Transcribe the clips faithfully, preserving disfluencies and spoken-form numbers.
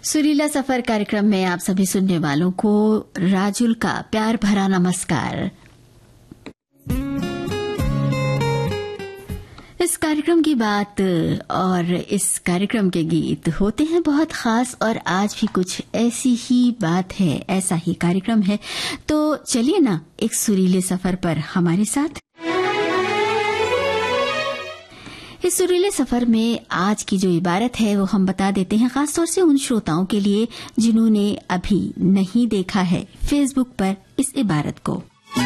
सुरीला सफर कार्यक्रम में आप सभी सुनने वालों को राजुल का प्यार भरा नमस्कार। इस कार्यक्रम की बात और इस कार्यक्रम के गीत होते हैं बहुत खास, और आज भी कुछ ऐसी ही बात है, ऐसा ही कार्यक्रम है। तो चलिए ना एक सुरीले सफर पर हमारे साथ। इस सुरीले सफर में आज की जो इबारत है वो हम बता देते हैं, खासतौर से उन श्रोताओं के लिए जिन्होंने अभी नहीं देखा है फेसबुक पर इस इबारत को।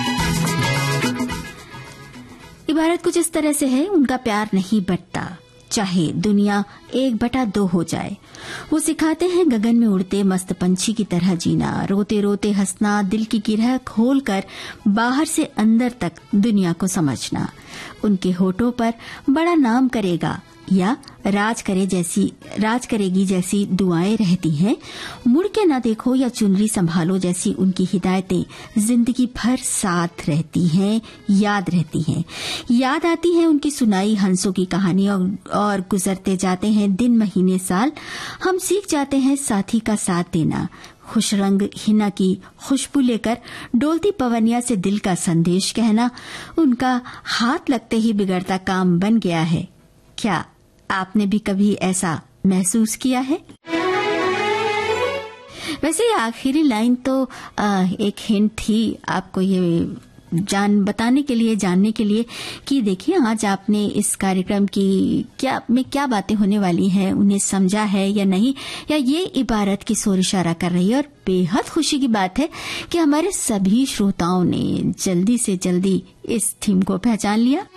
इबारत कुछ इस तरह से है, उनका प्यार नहीं बंटता चाहे दुनिया एक बटा दो हो जाए। वो सिखाते हैं गगन में उड़ते मस्त पंछी की तरह जीना, रोते रोते हंसना, दिल की गिरह खोलकर बाहर से अंदर तक दुनिया को समझना। उनके होठों पर बड़ा नाम करेगा या राज करे जैसी राज करेगी जैसी दुआएं रहती हैं। मुड़ के ना देखो या चुनरी संभालो जैसी उनकी हिदायतें जिंदगी भर साथ रहती हैं, याद रहती हैं। याद आती है उनकी सुनाई हंसों की कहानी, और, और गुजरते जाते हैं दिन महीने साल। हम सीख जाते हैं साथी का साथ देना, खुश रंग हिना की खुशबू लेकर डोलती पवनिया से दिल का संदेश कहना। उनका हाथ लगते ही बिगड़ता काम बन गया है। क्या आपने भी कभी ऐसा महसूस किया है? वैसे आखिरी लाइन तो आ, एक हिंट थी आपको ये जान बताने के लिए, जानने के लिए कि देखिए आज आपने इस कार्यक्रम की क्या में क्या बातें होने वाली हैं उन्हें समझा है या नहीं, या ये इबारत की ओर इशारा कर रही है। और बेहद खुशी की बात है कि हमारे सभी श्रोताओं ने जल्दी से जल्दी इस थीम को पहचान लिया।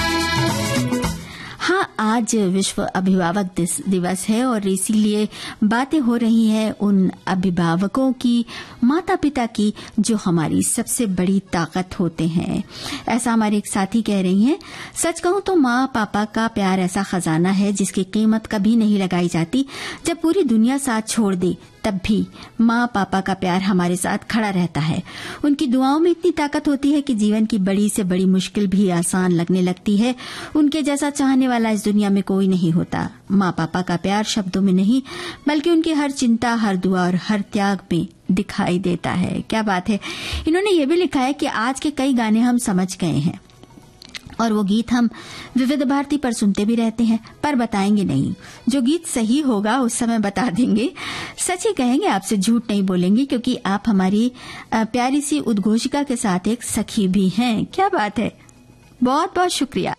हाँ, आज विश्व अभिभावक दिवस है और इसीलिए बातें हो रही हैं उन अभिभावकों की, माता पिता की, जो हमारी सबसे बड़ी ताकत होते हैं। ऐसा हमारे एक साथी कह रही हैं। सच कहूं तो माँ पापा का प्यार ऐसा खजाना है जिसकी कीमत कभी नहीं लगाई जाती। जब पूरी दुनिया साथ छोड़ दे तब भी माँ पापा का प्यार हमारे साथ खड़ा रहता है। उनकी दुआओं में इतनी ताकत होती है कि जीवन की बड़ी से बड़ी मुश्किल भी आसान लगने लगती है। उनके जैसा चाहने वाला इस दुनिया में कोई नहीं होता। माँ पापा का प्यार शब्दों में नहीं बल्कि उनकी हर चिंता, हर दुआ और हर त्याग में दिखाई देता है। क्या बात है। इन्होंने ये भी लिखा है कि आज के कई गाने हम समझ गए हैं और वो गीत हम विविध भारती पर सुनते भी रहते हैं, पर बताएंगे नहीं। जो गीत सही होगा उस समय बता देंगे। सच ही कहेंगे, आपसे झूठ नहीं बोलेंगे, क्योंकि आप हमारी प्यारी सी उद्घोषिका के साथ एक सखी भी हैं। क्या बात है, बहुत बहुत शुक्रिया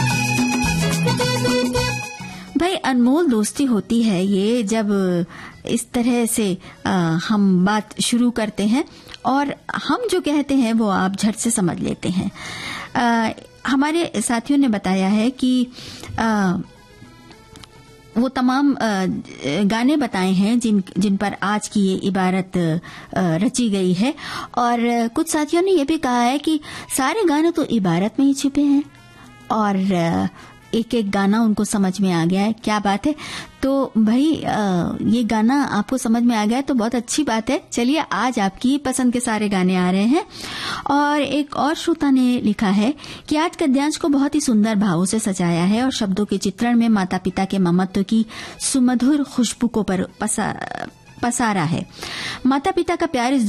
भाई। अनमोल दोस्ती होती है ये, जब इस तरह से आ, हम बात शुरू करते हैं और हम जो कहते हैं वो आप झट से समझ लेते हैं। आ, हमारे साथियों ने बताया है कि आ, वो तमाम आ, गाने बताए हैं जिन जिन पर आज की ये इबारत आ, रची गई है, और कुछ साथियों ने ये भी कहा है कि सारे गाने तो इबारत में ही छिपे हैं और आ, एक एक गाना उनको समझ में आ गया है। क्या बात है। तो भाई आ, ये गाना आपको समझ में आ गया है तो बहुत अच्छी बात है। चलिए आज आपकी पसंद के सारे गाने आ रहे हैं। और एक और श्रोता ने लिखा है कि आज गद्यांश को बहुत ही सुंदर भावों से सजाया है और शब्दों के चित्रण में माता पिता के ममत्व की सुमधुर खुशबू को पर पसा, पसारा है। माता पिता का प्यार इस